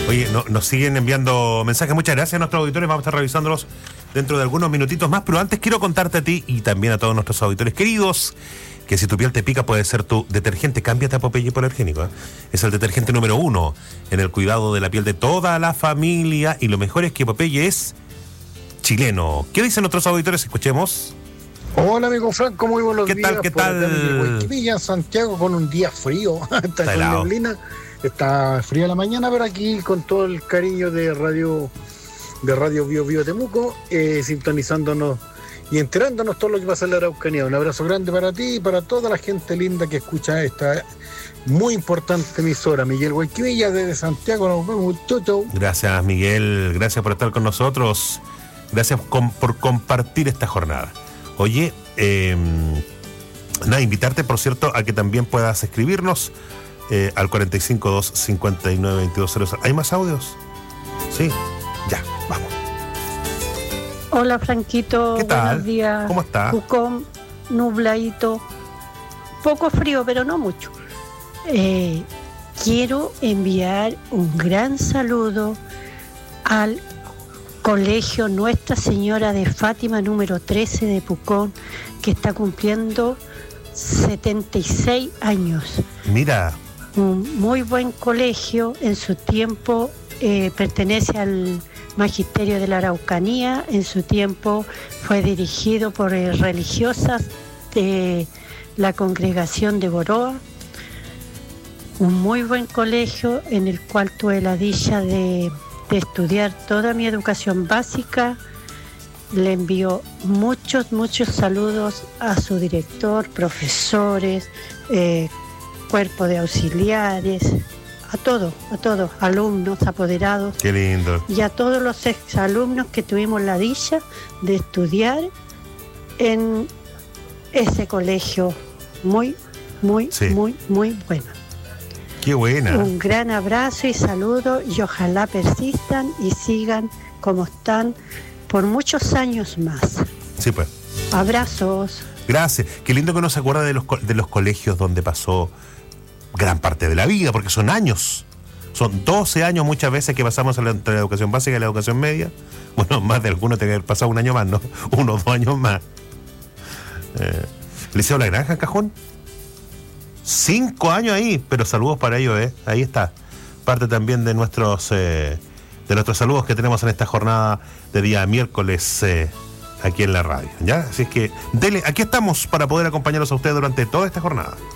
Oye, nos siguen enviando mensajes. Muchas gracias a nuestros auditores. Vamos a estar revisándolos dentro de algunos minutitos más. Pero antes quiero contarte a ti y también a todos nuestros auditores queridos que si tu piel te pica puede ser tu detergente. Cámbiate a Popeye hipoalergénico, ¿eh? Es el detergente número 1 en el cuidado de la piel de toda la familia. Y lo mejor es que Popeye es chileno. ¿Qué dicen nuestros auditores? Escuchemos. Hola amigo Franco, muy buenos días. ¿Qué tal? En Santiago con un día frío. Está con neblina. Está frío la mañana, pero aquí con todo el cariño de Radio Bio Temuco, sintonizándonos y enterándonos todo lo que pasa en la Araucanía. Un abrazo grande para ti y para toda la gente linda que escucha esta muy importante emisora. Miguel Guayquivilla desde Santiago, nos vemos, chau. Gracias Miguel, gracias por estar con nosotros, gracias por compartir esta jornada. Oye, invitarte por cierto a que también puedas escribirnos al 452-592200. ¿Hay más audios? Sí, ya, vamos. Hola Franquito, ¿qué tal? Buenos días. ¿Cómo está? Pucón, nubladito, poco frío, pero no mucho. Quiero enviar un gran saludo al Colegio Nuestra Señora de Fátima número 13 de Pucón, que está cumpliendo 76 años. Mira. Un muy buen colegio, en su tiempo pertenece al Magisterio de la Araucanía, en su tiempo fue dirigido por religiosas de la congregación de Boroa. Un muy buen colegio en el cual tuve la dicha de estudiar toda mi educación básica. Le envío muchos saludos a su director, profesores, cuerpo de auxiliares, a todos, alumnos, apoderados. Qué lindo. Y a todos los exalumnos que tuvimos la dicha de estudiar en ese colegio muy bueno. Qué buena. Un gran abrazo y saludo y ojalá persistan y sigan como están por muchos años más. Sí, pues. Abrazos. Gracias. Qué lindo que uno se acuerda de los colegios donde pasó gran parte de la vida, porque son años. Son 12 años muchas veces que pasamos entre la educación básica y la educación media. Bueno, más de algunos tiene que haber pasado un año más, ¿no? 1 o 2 años más. Liceo La Granja en Cajón. 5 años ahí, pero saludos para ellos, ¿eh? Ahí está. Parte también de nuestros saludos que tenemos en esta jornada de día miércoles aquí en la radio, ¿ya? Así es que, dele, aquí estamos para poder acompañarlos a ustedes durante toda esta jornada.